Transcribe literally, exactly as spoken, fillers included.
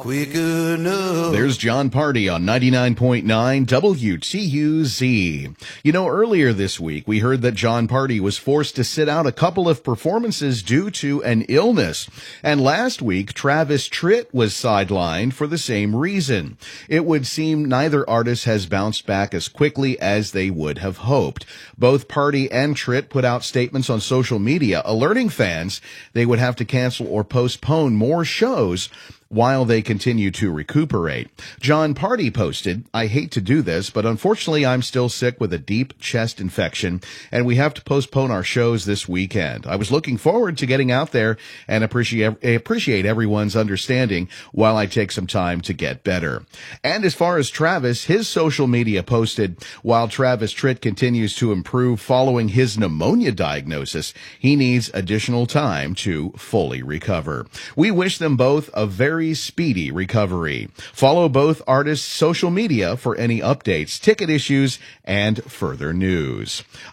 quick enough. There's John Party on ninety-nine point nine W T U Z. You know, earlier this week, we heard that John Party was forced to sit out a couple of performances due to an illness. And last week, Travis Tritt was sidelined for the same reason. It would seem neither artist has bounced back as quickly as they would have hoped. Both Party and Tritt put out statements on social media alerting fans they would have to cancel or postpone more shows while they continue to recuperate. John Party posted, "I hate to do this, but unfortunately I'm still sick with a deep chest infection, and we have to postpone our shows this weekend. I was looking forward to getting out there and appreciate appreciate everyone's understanding while I take some time to get better." And as far as Travis, his social media posted, while Travis Tritt continues to improve following his pneumonia diagnosis, he needs additional time to fully recover. We wish them both a very speedy recovery. Follow both artists' social media for any updates, ticket issues, and further news.